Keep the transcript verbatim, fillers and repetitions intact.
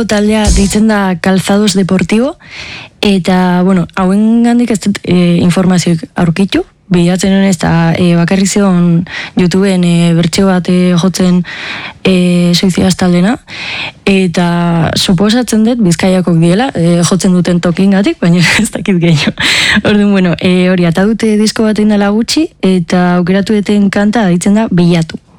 lehenengo taldea deitzen da Calzados Deportivo, eta, bueno, hauen gandik ez dut e, informazioik aurkitu, bilatzen nuen ez da e, bakarrik zegoen YouTubeen e, bertxeo bat e, jotzen e, Suizidaz taldena, eta suposatzen dut Bizkaiakok diela, e, jotzen duten tokingatik, baina ez dakit gehiago. Orduan, bueno, e, hori, ata dute disko bat indala gutxi, eta aukeratu duten kanta ditzen da Bilatu.